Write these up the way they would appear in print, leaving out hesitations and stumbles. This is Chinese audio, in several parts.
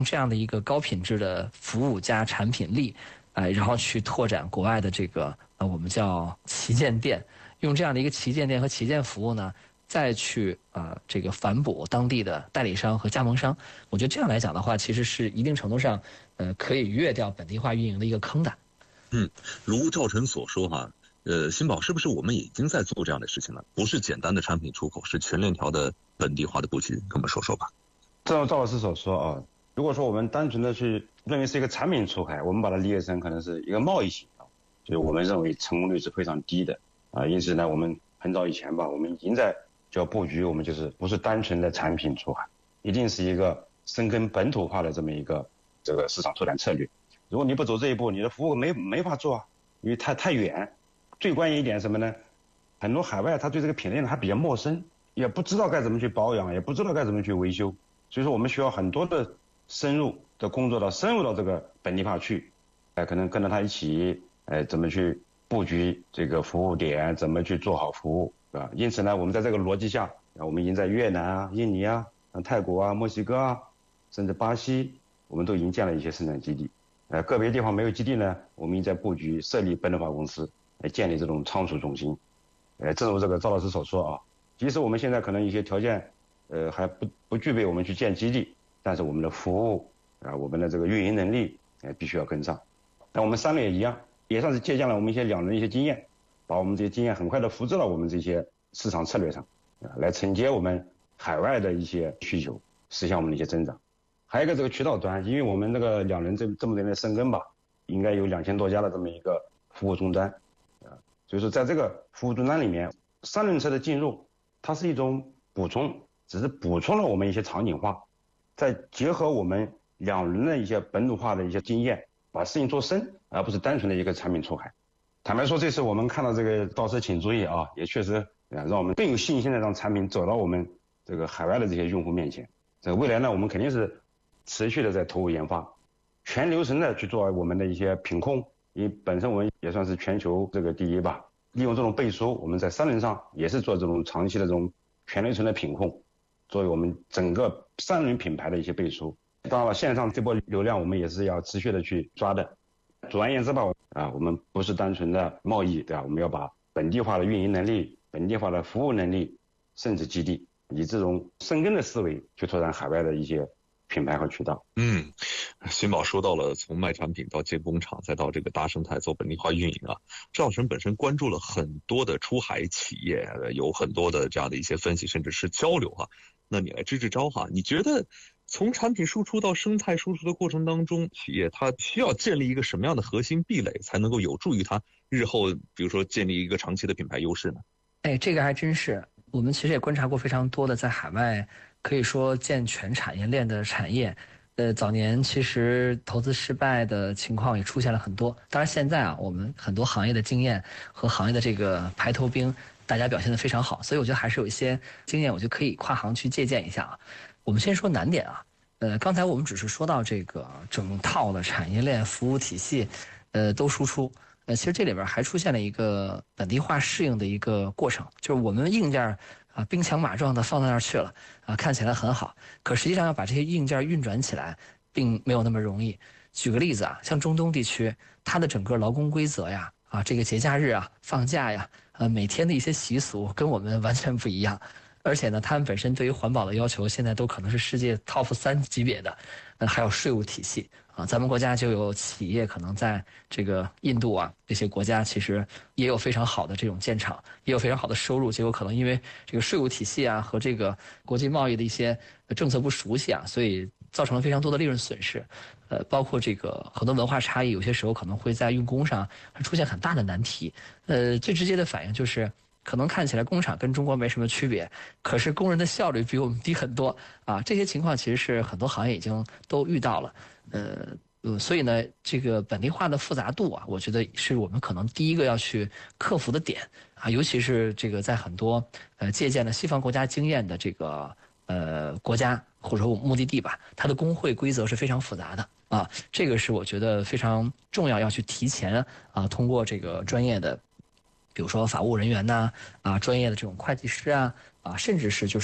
这样的一个高品质的服务加产品力，然后去拓展国外的这个我们叫旗舰店，用这样的一个旗舰店和旗舰服务呢，再去这个反哺当地的代理商和加盟商。我觉得这样来讲的话，其实是一定程度上可以越掉本地化运营的一个坑的。 如赵晨所说哈，新宝是不是我们已经在做这样的事情了？不是简单的产品出口，是全链条的本地化的布局，跟我们说说吧。 正如赵老师所说啊，如果说我们单纯的去认为是一个产品出海，我们把它理解成可能是一个贸易型啊，就是我们认为成功率是非常低的啊。因此呢，我们很早以前吧，我们已经在就要布局，我们就是不是单纯的产品出海，一定是一个深耕本土化的这么一个这个市场拓展策略。如果你不走这一步，你的服务没法做啊，因为太远。最关键一点什么呢？很多海外他对这个品类呢还比较陌生，也不知道该怎么去保养，也不知道该怎么去维修，所以说我们需要很多的深入的工作深入到这个本地化去，可能跟着他一起，怎么去布局这个服务点，怎么去做好服务，啊？因此呢，我们在这个逻辑下，我们已经在越南啊、印尼啊、泰国啊、墨西哥啊，甚至巴西，我们都已经建了一些生产基地。个别地方没有基地呢，我们已经在布局设立本土化公司，来建立这种仓储中心。正如这个赵老师所说啊，即使我们现在可能一些条件，还不具备我们去建基地，但是我们的服务我们的这个运营能力必须要跟上。那我们三个也一样，也算是借鉴了我们一些两人一些经验，把我们这些经验很快的复制到我们这些市场策略上，来承接我们海外的一些需求，实现我们的一些增长。还有一个这个渠道端，因为我们这个两人这么多年的深耕吧，应该有2000多家的这么一个服务终端，所以说在这个服务终端里面，三轮车的进入，它是一种补充，只是补充了我们一些场景化，再结合我们两人的一些本土化的一些经验，把事情做深，而不是单纯的一个产品出海。坦白说，这次我们看到这个倒车请注意啊，也确实让我们更有信心的让产品走到我们这个海外的这些用户面前。这个未来呢，我们肯定是持续的在投入研发，全流程的去做我们的一些品控，因为本身我们也算是全球这个第一吧。利用这种背书，我们在三轮上也是做这种长期的这种全流程的品控，作为我们整个三轮品牌的一些背书。当然了，线上这波流量我们也是要持续的去抓的。总而言之吧，我们不是单纯的贸易，对吧？我们要把本地化的运营能力、本地化的服务能力，甚至基地，以这种深耕的思维去拓展海外的一些品牌和渠道。 新宝说到了从卖产品到建工厂，再到这个大生态做本地化运营啊，赵晨本身关注了很多的出海企业，有很多的这样的一些分析，甚至是交流哈。那你来支支招哈，你觉得从产品输出到生态输出的过程当中，企业它需要建立一个什么样的核心壁垒，才能够有助于它日后比如说建立一个长期的品牌优势呢？ 这个还真是，我们其实也观察过非常多的在海外可以说建全产业链的产业。早年其实投资失败的情况也出现了很多，当然现在我们很多行业的经验和行业的这个排头兵，大家表现得非常好，所以我觉得还是有一些经验，我觉得可以跨行去借鉴一下啊。我们先说难点啊，刚才我们只是说到这个整套的产业链服务体系，都输出。其实这里边还出现了一个本地化适应的一个过程，就是我们硬件兵强马壮的放到那儿去了看起来很好，可实际上要把这些硬件运转起来并没有那么容易。举个例子像中东地区，它的整个劳工规则呀这个节假日放假呀每天的一些习俗跟我们完全不一样，而且呢他们本身对于环保的要求现在都可能是世界 top3 级别的。还有税务体系咱们国家就有企业可能在这个印度这些国家其实也有非常好的这种建厂，也有非常好的收入，结果可能因为这个税务体系和这个国际贸易的一些政策不熟悉所以造成了非常多的利润损失。包括这个很多文化差异，有些时候可能会在用工上出现很大的难题。最直接的反应就是可能看起来工厂跟中国没什么区别，可是工人的效率比我们低很多这些情况其实是很多行业已经都遇到了。所以呢，这个本地化的复杂度我觉得是我们可能第一个要去克服的点尤其是这个在很多借鉴了西方国家经验的这个国家或者说目的地吧，它的工会规则是非常复杂的这个是我觉得非常重要，要去提前通过这个专业的，比如说法务人员呐专业的这种会计师甚至是就是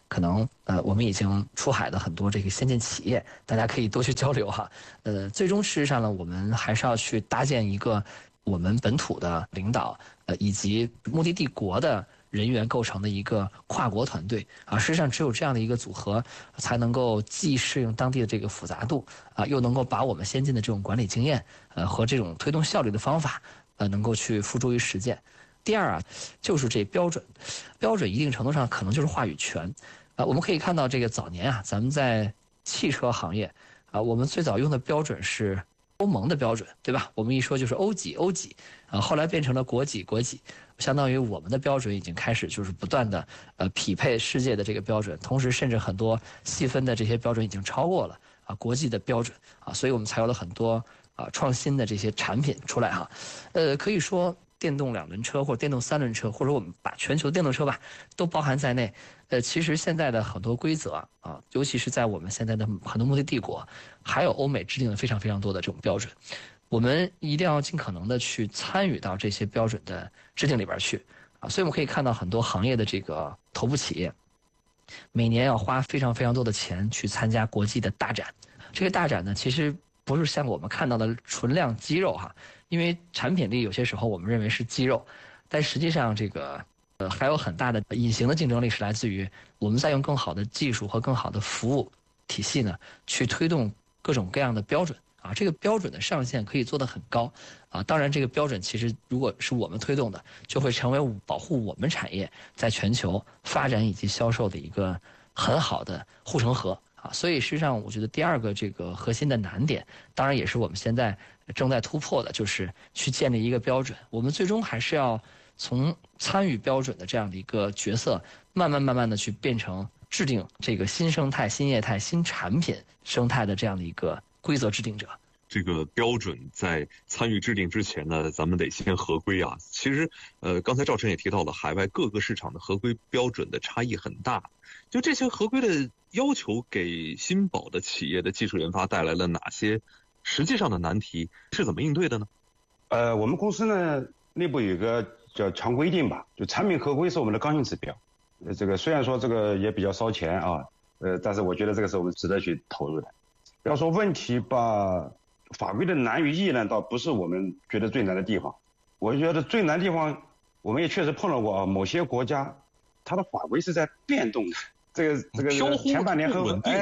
可能我们已经出海的很多这个先进企业，大家可以多去交流哈。最终事实上呢，我们还是要去搭建一个我们本土的领导以及目的地国的人员构成的一个跨国团队啊。事实上，只有这样的一个组合，才能够既适应当地的这个复杂度啊，又能够把我们先进的这种管理经验和这种推动效率的方法能够去付诸于实践。第二啊，就是这标准一定程度上可能就是话语权。我们可以看到这个早年啊，咱们在汽车行业啊，我们最早用的标准是欧盟的标准，对吧？我们一说就是欧几啊，后来变成了国几，相当于我们的标准已经开始就是不断的匹配世界的这个标准，同时甚至很多细分的这些标准已经超过了啊国际的标准啊，所以我们才有了很多创新的这些产品出来哈。可以说电动2轮车或者电动3轮车，或者我们把全球电动车吧都包含在内。其实现在的很多规则啊，尤其是在我们现在的很多目的帝国，还有欧美制定了非常非常多的这种标准，我们一定要尽可能的去参与到这些标准的制定里边去啊。所以我们可以看到很多行业的这个头部企业，每年要花非常非常多的钱去参加国际的大展。这个大展呢，其实不是像我们看到的纯量肌肉哈，因为产品力有些时候我们认为是肌肉，但实际上这个还有很大的隐形的竞争力是来自于我们在用更好的技术和更好的服务体系呢，去推动各种各样的标准啊。这个标准的上限可以做得很高啊。当然，这个标准其实如果是我们推动的，就会成为保护我们产业在全球发展以及销售的一个很好的护城河啊。所以实际上，我觉得第二个这个核心的难点，当然也是我们现在正在突破的，就是去建立一个标准。我们最终还是要从参与标准的这样的一个角色，慢慢的去变成制定这个新生态、新业态、新产品生态的这样的一个规则制定者。 这个标准在参与制定之前呢，咱们得先合规啊。其实，刚才赵晨也提到了，海外各个市场的合规标准的差异很大。就这些合规的要求，给新宝的企业的技术研发带来了哪些实际上的难题？是怎么应对的呢？ 我们公司呢内部有一个叫强规定吧，就产品合规是我们的刚性指标。这个虽然说这个也比较烧钱啊，但是我觉得这个是我们值得去投入的。要说问题吧，法规的难与易呢，倒不是我们觉得最难的地方。我觉得最难的地方，我们也确实碰到过啊，某些国家它的法规是在变动的。这个前半年很稳定，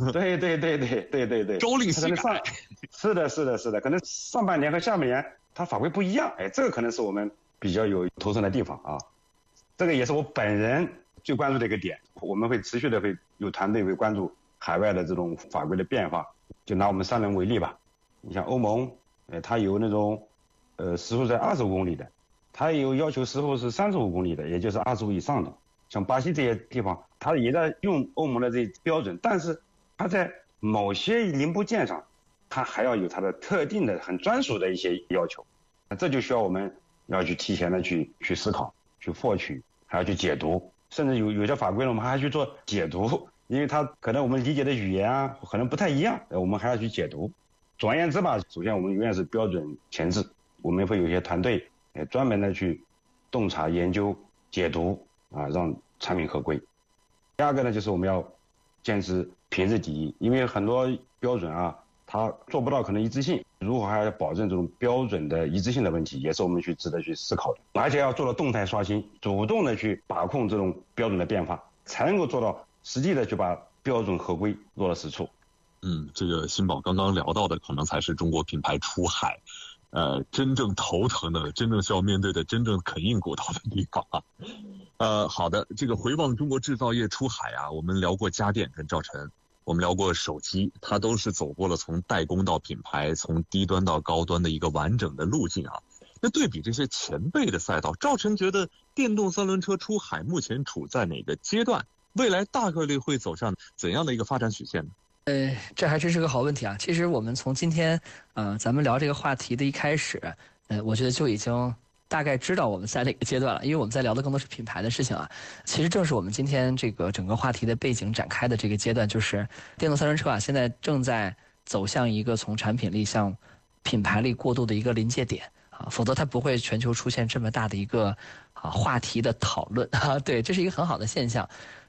对， 朝令夕改。 是的，可能上半年和下半年它法规不一样，这个可能是我们比较有头疼的地方啊。这个也是我本人最关注的一个点，我们会持续的会有团队会关注海外的这种法规的变化。就拿我们3轮为例吧，你像欧盟，它有那种时速在25公里的，它也有要求时速是35公里的，也就是25以上的。像巴西这些地方，它也在用欧盟的这些标准，但是它在某些零部件上，它还要有它的特定的、很专属的一些要求。那这就需要我们要去提前的去思考、去获取，还要去解读，甚至有些法规呢，我们还要去做解读，因为它可能我们理解的语言啊，可能不太一样，我们还要去解读。总而言之吧，首先我们永远是标准前置，我们会有一些团队专门的去洞察、研究、解读。让产品合规。第二个呢，就是我们要坚持品质第一，因为很多标准啊，它做不到可能一致性，如何还要保证这种标准的一致性的问题，也是我们值得去思考的。而且要做到动态刷新，主动的去把控这种标准的变化，才能够做到实际的去把标准合规落到实处。 这个新宝刚刚聊到的，可能才是中国品牌出海真正头疼的、真正需要面对的、真正啃硬骨头的地方啊。好的，这个回望中国制造业出海啊，我们聊过家电跟赵晨，我们聊过手机，它都是走过了从代工到品牌，从低端到高端的一个完整的路径啊。那对比这些前辈的赛道，赵晨觉得电动3轮车出海目前处在哪个阶段？未来大概率会走上怎样的一个发展曲线呢？ 这还真是个好问题啊。其实我们从今天咱们聊这个话题的一开始，我觉得就已经大概知道我们在哪个阶段了，因为我们在聊的更多是品牌的事情啊。其实正是我们今天这个整个话题的背景展开的这个阶段，就是电动3轮车啊，现在正在走向一个从产品力向品牌力过渡的一个临界点啊，否则它不会全球出现这么大的一个话题的讨论啊。对，这是一个很好的现象。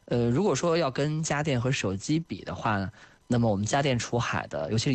如果说要跟家电和手机比的话呢，那么我们家电出海的，尤其是